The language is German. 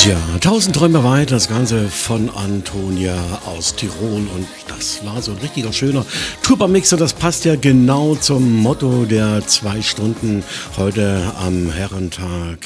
Tja, 1000 Träume weit, das Ganze von Antonia aus Tirol und das war so ein richtiger schöner Turbo-Mix und das passt ja genau zum Motto der 2 Stunden heute am Herrentag